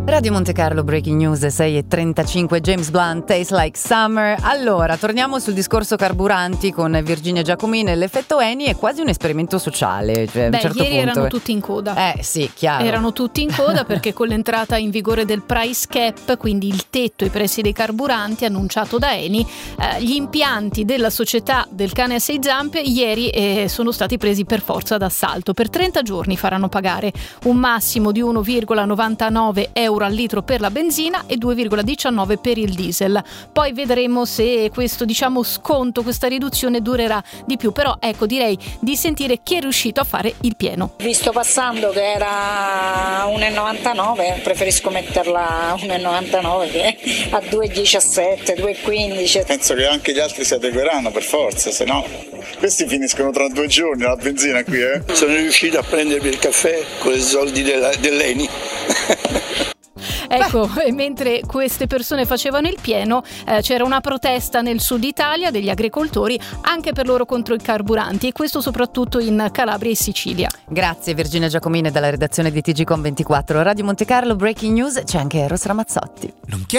Radio Monte Carlo, breaking news 6:35, James Blunt, Tastes Like Summer. Allora, torniamo sul discorso carburanti con Virginia Giacomini. L'effetto Eni è quasi un esperimento sociale. Cioè, a un certo ieri punto erano tutti in coda. Sì, chiaro. Erano tutti in coda perché con l'entrata in vigore del price cap, quindi il tetto ai prezzi dei carburanti annunciato da Eni, gli impianti della società del cane a 6 zampe ieri sono stati presi per forza d'assalto. Per 30 giorni faranno pagare un massimo di 1,99 euro al litro per la benzina e 2,19 per il diesel. Poi vedremo se questo sconto, questa riduzione durerà di più, però ecco, direi di sentire chi è riuscito a fare il pieno. Visto passando che era 1,99, preferisco metterla a 1,99 che a 2,17, 2,15. Penso che anche gli altri si adegueranno per forza, se no questi finiscono tra 2 giorni la benzina qui. Sono riuscito a prendermi il caffè con i soldi dell'Eni. Ecco, e mentre queste persone facevano il pieno, c'era una protesta nel sud Italia degli agricoltori, anche per loro contro i carburanti, e questo soprattutto in Calabria e Sicilia. Grazie Virginia Giacomini dalla redazione di TGcom24. Radio Monte Carlo, breaking news, c'è anche Eros Ramazzotti.